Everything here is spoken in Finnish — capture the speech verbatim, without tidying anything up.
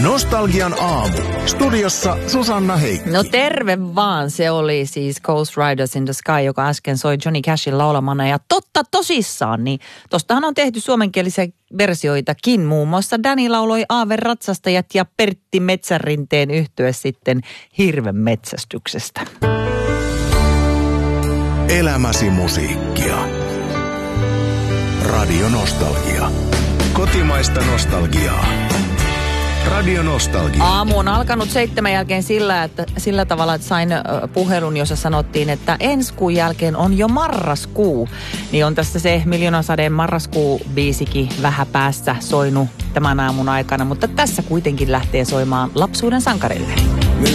Nostalgian aamu. Studiossa Susanna Heikki. No terve vaan, se oli siis Ghost Riders in the Sky, joka äsken soi Johnny Cashin laulamana. Ja totta tosissaan, niin tostahan on tehty suomenkielisiä versioitakin. Muun muassa Danny lauloi Aave ratsastajat ja Pertti Metsänrinteen yhtye sitten hirven metsästyksestä. Elämäsi musiikkia. Radio Nostalgia. Kotimaista nostalgiaa. Radio Nostalgia. Aamu on alkanut seitsemän jälkeen sillä, että, sillä tavalla, että sain puhelun, jossa sanottiin, että ensi kuun jälkeen on jo marraskuu. Niin on tässä se Miljoonasadeen marraskuu-biisikin vähän päässä soinut tämän aamun aikana, mutta tässä kuitenkin lähtee soimaan Lapsuuden sankareille.